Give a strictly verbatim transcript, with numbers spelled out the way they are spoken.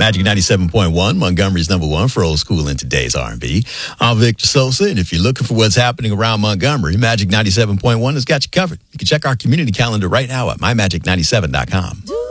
Magic ninety-seven point one, Montgomery's number one for old school and today's R and B. I'm Victor Sosa, and if you're looking for what's happening around Montgomery, Magic ninety-seven point one has got you covered. You can check our community calendar right now at my magic ninety-seven dot com.